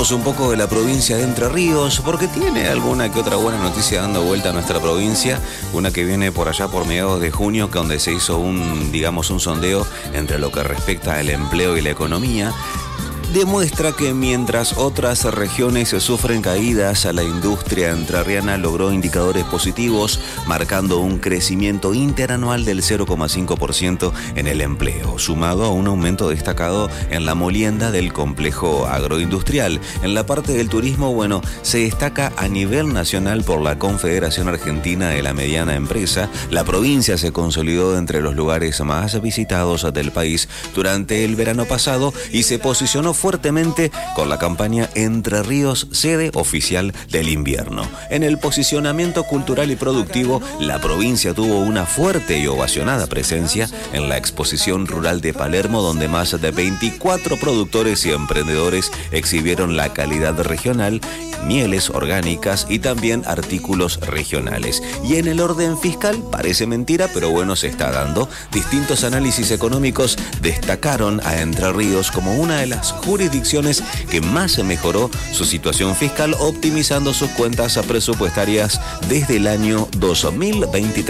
Hablamos un poco de la provincia de Entre Ríos, porque tiene alguna que otra buena noticia dando vuelta a nuestra provincia, una que viene por allá por mediados de junio, donde se hizo un sondeo entre lo que respecta al empleo y la economía. Demuestra que mientras otras regiones sufren caídas, la industria entrerriana logró indicadores positivos, marcando un crecimiento interanual del 0,5% en el empleo, sumado a un aumento destacado en la molienda del complejo agroindustrial. En la parte del turismo, se destaca a nivel nacional por la Confederación Argentina de la Mediana Empresa. La provincia se consolidó entre los lugares más visitados del país durante el verano pasado y se posicionó fuertemente con la campaña Entre Ríos, sede oficial del invierno. En el posicionamiento cultural y productivo, la provincia tuvo una fuerte y ovacionada presencia en la exposición rural de Palermo, donde más de 24 productores y emprendedores exhibieron la calidad regional, mieles orgánicas y también artículos regionales. Y en el orden fiscal, parece mentira, pero se está dando. Distintos análisis económicos destacaron a Entre Ríos como una de las jurisdicciones que más mejoró su situación fiscal, optimizando sus cuentas presupuestarias desde el año 2023.